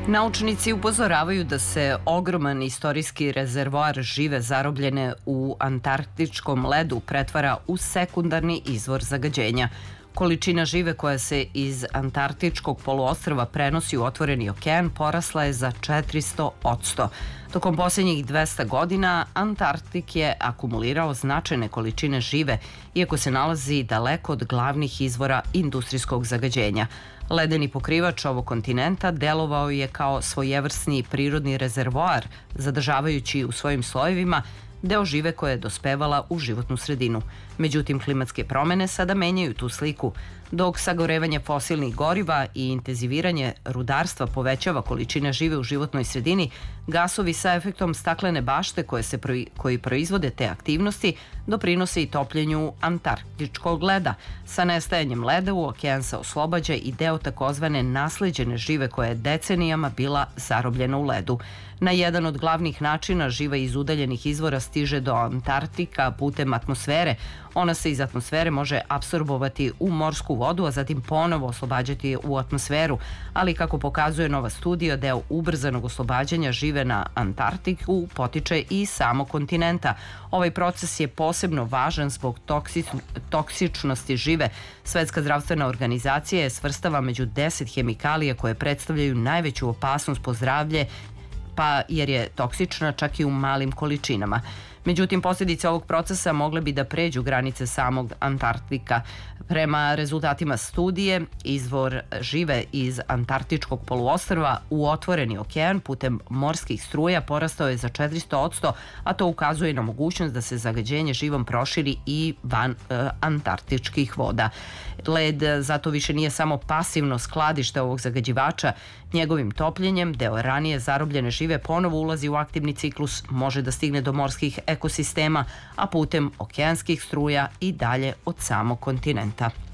Naučnici upozoravaju da se ogroman istorijski rezervoar žive zarobljene u antarktičkom ledu pretvara u sekundarni izvor zagađenja. Količina žive koja se iz antarktičkog poluostrva prenosi u otvoreni okean porasla je za 400%. Tokom posljednjih 200 godina Antarktik je akumulirao značajne količine žive, iako se nalazi daleko od glavnih izvora industrijskog zagađenja. Ledeni pokrivač ovog kontinenta delovao je kao svojevrsni prirodni rezervoar, zadržavajući u svojim slojevima deo žive koja je dospevala u životnu sredinu. Međutim, klimatske promene sada menjaju tu sliku. Dok sagorevanje fosilnih goriva i intenziviranje rudarstva povećava količine žive u životnoj sredini, gasovi sa efektom staklene bašte koji proizvode te aktivnosti doprinose i topljenju antarktičkog leda. Sa nestajanjem leda u okean se oslobađa i deo takozvane nasleđene žive koja je decenijama bila zarobljena u ledu. Na jedan od glavnih načina živa iz udaljenih izvora stiže do Antarktika putem atmosfere. Ona se iz atmosfere može apsorbovati u morsku vodu, a zatim ponovo oslobađati u atmosferu. Ali, kako pokazuje nova studija, deo ubrzanog oslobađanja žive na Antarktiku potiče i samo kontinenta. Ovaj proces je posebno važan zbog toksičnosti žive. Svetska zdravstvena organizacija je svrstava među 10 hemikalija koje predstavljaju najveću opasnost po zdravlje, pa jer je toksična čak i u malim količinama. Međutim, posljedice ovog procesa mogle bi da pređu granice samog Antarktika. Prema rezultatima studije, izvor žive iz antarktičkog poluostrva u otvoreni okean putem morskih struja porastao je za 400%, a to ukazuje na mogućnost da se zagađenje živom proširi i van antarktičkih voda. Led zato više nije samo pasivno skladište ovog zagađivača. Njegovim topljenjem deo ranije zarobljene žive ponovo ulazi u aktivni ciklus, može da stigne do morskih ekosistema, a putem okeanskih struja i dalje od samog kontinenta.